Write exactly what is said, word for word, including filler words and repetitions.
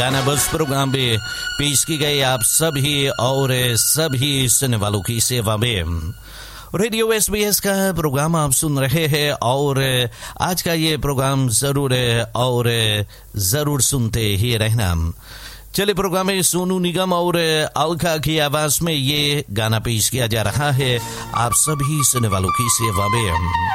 गाना बस प्रोग्राम में पेश की गई आप सभी और सभी सुनने वालों की सेवा में। रेडियो एस बी एस का प्रोग्राम आप सुन रहे हैं और आज का ये प्रोग्राम जरूर और जरूर सुनते ही रहना। चलिए, प्रोग्राम में सोनू निगम और अलका की आवाज में ये गाना पेश किया जा रहा है आप सभी सुनने वालों की सेवा में।